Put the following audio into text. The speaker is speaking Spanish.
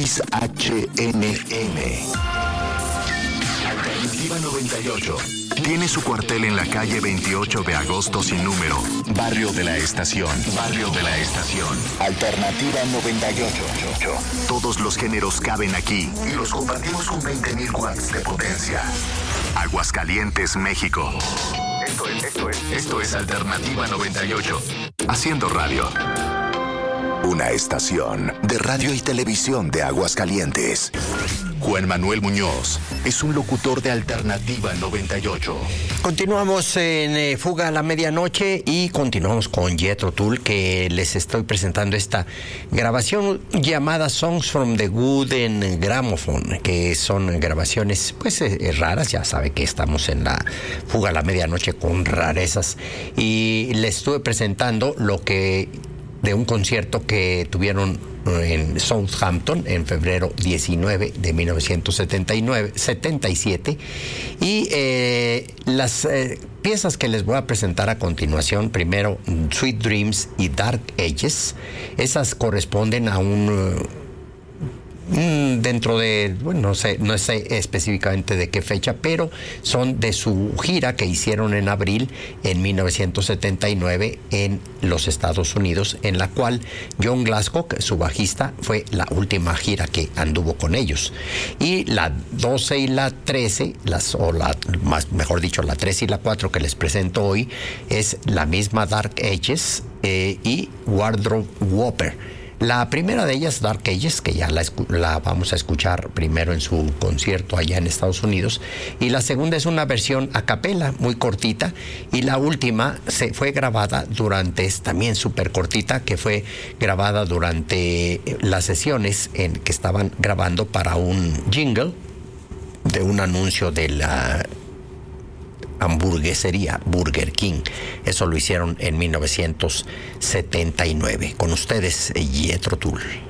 XHNM. Alternativa 98. Tiene su cuartel en la calle 28 de agosto sin número. Barrio de la Estación. Barrio de la Estación. Alternativa 98. Todos los géneros caben aquí y los compartimos con 20.000 watts de potencia. Aguascalientes, México. Esto es Alternativa 98. Haciendo radio. Una estación de radio y televisión de Aguascalientes. Juan Manuel Muñoz es un locutor de Alternativa 98. Continuamos en Fuga a la Medianoche y continuamos con Jethro Tull, que les estoy presentando esta grabación llamada Songs from the Wooden Gramophone, que son grabaciones pues raras. Ya sabe que estamos en la Fuga a la Medianoche con rarezas, y les estuve presentando lo que de un concierto que tuvieron en Southampton en febrero 19 de 1977, y las piezas que les voy a presentar a continuación, primero Sweet Dreams y Dark Ages, esas corresponden a dentro de, bueno, no sé específicamente de qué fecha, pero son de su gira que hicieron en abril en 1979 en los Estados Unidos, en la cual John Glasgow, su bajista, fue la última gira que anduvo con ellos. Y la 12 y la 13, mejor dicho, la 3 y la 4 que les presento hoy, es la misma Dark Ages y Wardrobe Whopper. La primera de ellas, Dark Ages, que ya la vamos a escuchar primero en su concierto allá en Estados Unidos, y la segunda es una versión a capela muy cortita, y la última fue grabada también súper cortita, que fue grabada durante las sesiones que estaban grabando para un jingle de un anuncio de la hamburguesería Burger King. Eso lo hicieron en 1979. Con ustedes, Jethro Tull.